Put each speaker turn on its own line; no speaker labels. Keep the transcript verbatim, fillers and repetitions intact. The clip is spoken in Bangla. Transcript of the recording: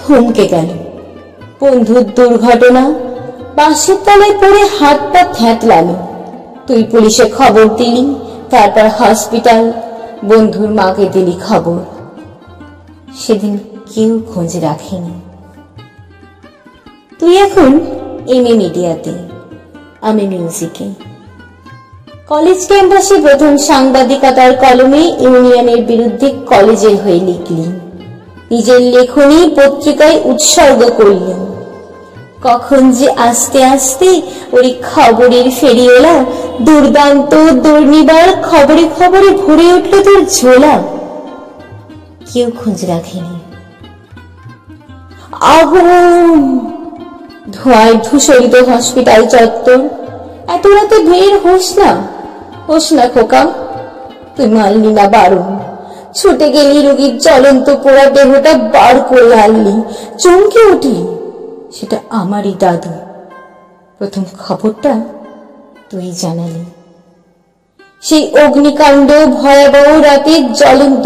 থমকে গেল। বন্ধুর দুর্ঘটনা, বাসের তলায় পড়ে হাত পা থ্যাতলানো। তুই পুলিশে খবর দিলি, তারপর হসপিটাল, বন্ধুর মাকে দিলি খবর। সেদিন কেউ খোঁজ রাখেনি। তুই এখন এম এ মিডিয়াতে, আমি মিউজিকে। কলেজ ক্যাম্পাসে প্রথম সাংবাদিকতার কলমে ইউনিয়নের বিরুদ্ধে কলেজের হয়ে লিখলি, নিজের লেখনী পত্রিকায় উৎসর্গ করলেন। কখন যে আস্তে আস্তে ওই খবরের ফেরিওলা দুর্দান্ত দুর্নিবার খবরে খবরে ভরে উঠল তোর ঝোলা। কেউ খোঁজ রাখেনি। আগুন, ধোঁয়ায় ধূসরিত হসপিটাল চত্বর। এত রাতে বের হোস না, হোস না খোকা, তুই মানলি না বারণ। ছুটে গেলি রোগীর জ্বলন্ত পোড়া দেহটা বার করে আনলি, চমকে উঠলি। সেটা আমারই দাদু। প্রথম খবরটা তুই জানালি। সেই অগ্নিকাণ্ড ভয়াবহ রাতে জ্বলন্ত